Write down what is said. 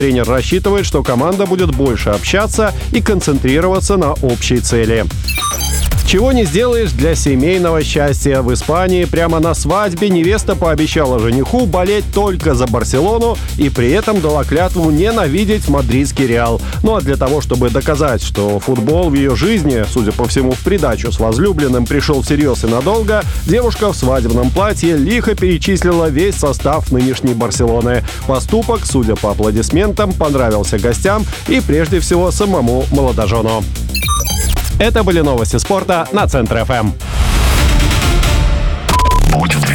Тренер рассчитывает, что команда будет больше общаться и концентрироваться на общей цели. Чего не сделаешь для семейного счастья. В Испании прямо на свадьбе невеста пообещала жениху болеть только за Барселону и при этом дала клятву ненавидеть мадридский Реал. Ну а для того, чтобы доказать, что футбол в ее жизни, судя по всему, в придачу с возлюбленным пришел всерьез и надолго, девушка в свадебном платье лихо перечислила весь состав нынешней Барселоны. Поступок, судя по аплодисментам, понравился гостям и прежде всего самому молодожену. Это были новости спорта на Центр ФМ.